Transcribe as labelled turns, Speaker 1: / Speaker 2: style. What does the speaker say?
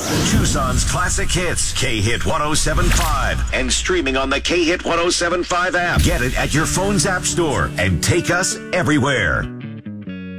Speaker 1: Tucson's classic hits, K-Hit 107.5, and streaming on the K-Hit 107.5 app. Get it at your phone's app store and take us everywhere.